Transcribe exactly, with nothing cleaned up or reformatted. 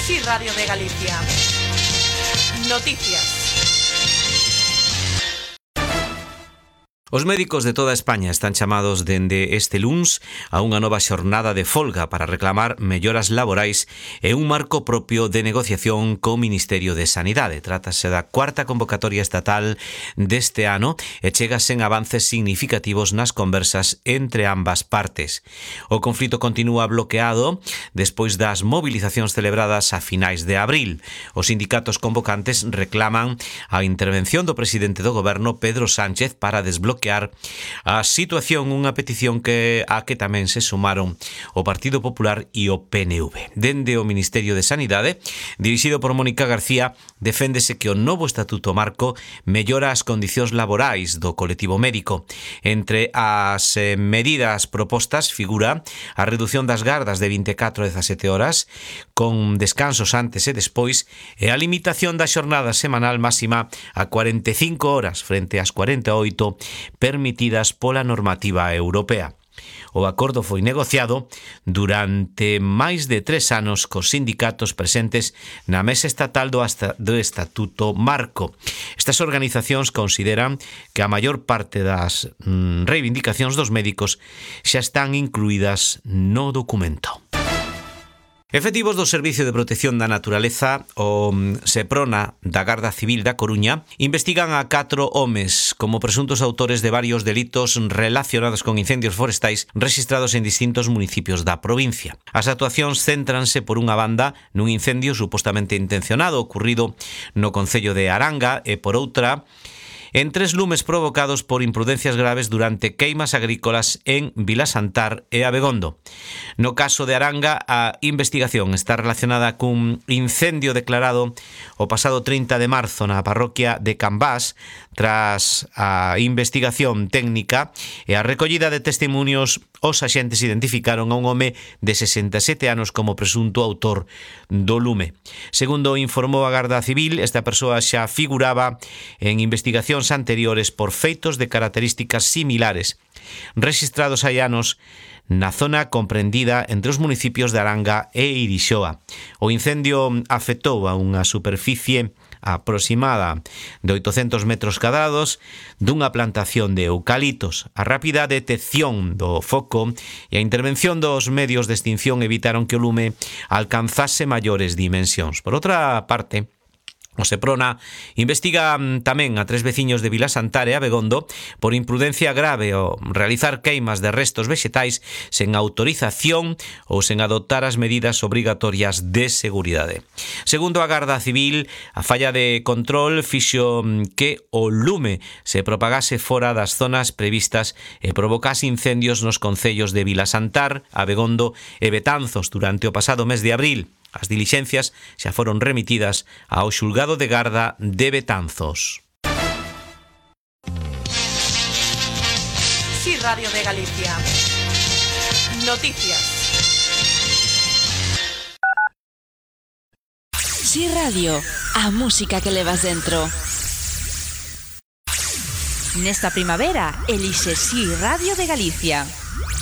Sí Radio de Galicia. Noticias. Os médicos de toda España están chamados dende este luns a unha nova xornada de folga para reclamar melloras laborais e un marco propio de negociación co Ministerio de Sanidade. Trátase da cuarta convocatoria estatal deste ano e chega sen avances significativos nas conversas entre ambas partes. O conflito continúa bloqueado despois das movilizacións celebradas a finais de abril. Os sindicatos convocantes reclaman a intervención do presidente do goberno, Pedro Sánchez, para desbloquear a situación, unha petición que a que tamén se sumaron o Partido Popular e o P N V. Dende o Ministerio de Sanidade, dirixido por Mónica García, deféndese que o novo Estatuto Marco mellora as condicións laborais do colectivo médico. Entre as eh, medidas propostas figura a reducción das gardas de vinte e catro a dezasete horas, con descansos antes e despois, e a limitación da xornada semanal máxima a cuarenta e cinco horas frente ás cuarenta e oito permitidas pola normativa europea. O acordo foi negociado durante máis de tres anos cos sindicatos presentes na mesa estatal do, hasta, do Estatuto Marco. Estas organizacións consideran que a maior parte das mm, reivindicacións dos médicos xa están incluídas no documento. Efectivos do Servicio de Protección da Naturaleza, o SEPRONA da Garda Civil da Coruña, investigan a catro homes como presuntos autores de varios delitos relacionados con incendios forestais rexistrados en distintos municipios da provincia. As actuacións céntranse por unha banda nun incendio supostamente intencionado ocorrido no concello de Aranga e por outra en tres lumes provocados por imprudencias graves durante queimas agrícolas en Vilasantar e Abegondo. No caso de Aranga, a investigación está relacionada cun incendio declarado o pasado trinta de marzo na parroquia de Cambás, tras a investigación técnica e a recollida de testimonios. Os axentes identificaron a un home de sesenta e sete anos como presunto autor do lume. Segundo informou a Garda Civil, esta persoa xa figuraba en investigacións anteriores por feitos de características similares, rexistrados hai anos na zona comprendida entre os municipios de Aranga e Irixoa. O incendio afectou a unha superficie aproximada de oitocentos metros cadrados dunha plantación de eucaliptos. A rápida detección do foco e a intervención dos medios de extinción evitaron que o lume alcanzase maiores dimensións. Por outra parte, o SEPRONA investiga tamén a tres veciños de Vilasantar e Abegondo por imprudencia grave ao realizar queimas de restos vexetais sen autorización ou sen adoptar as medidas obrigatorias de seguridade. Segundo a Garda Civil, a falla de control fixo que o lume se propagase fora das zonas previstas e provocase incendios nos concellos de Vilasantar, Abegondo e Betanzos durante o pasado mes de abril. As dilixencias xa foron remitidas ao xulgado de garda de Betanzos. Sí Radio de Galicia. Noticias. Sí Radio, a música que levas dentro. Nesta primavera, elixe Sí Radio de Galicia.